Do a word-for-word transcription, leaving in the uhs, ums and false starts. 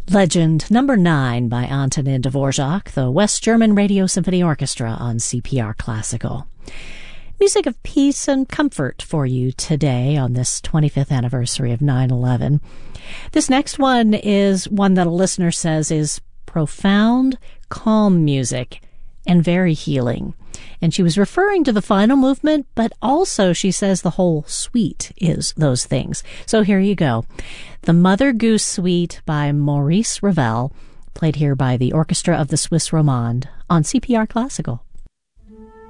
Legend number nine by Antonin Dvorak, the West German Radio Symphony Orchestra on C P R Classical. Music of peace and comfort for you today on this twenty-fifth anniversary of nine eleven. This next one is one that a listener says is profound, calm music and very healing. And she was referring to the final movement, but also she says the whole suite is those things. So here you go. The Mother Goose Suite by Maurice Ravel, played here by the Orchestra of the Suisse Romande on C P R Classical.